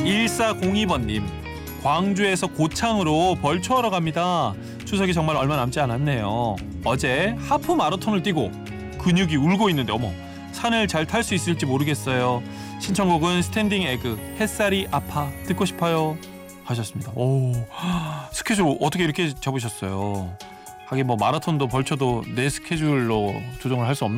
1402번님. 광주에서 고창으로 벌초하러 갑니다. 추석이 정말 얼마 남지 않았네요. 어제 하프 마라톤을 뛰고 근육이 울고 있는데 어머, 산을 잘 탈 수 있을지 모르겠어요. 신청곡은 스탠딩 에그 햇살이 아파 듣고 싶어요 하셨습니다. 오, 스케줄 어떻게 이렇게 잡으셨어요? 하긴 뭐 마라톤도 벌초도 내 스케줄로 조정을 할 수 없는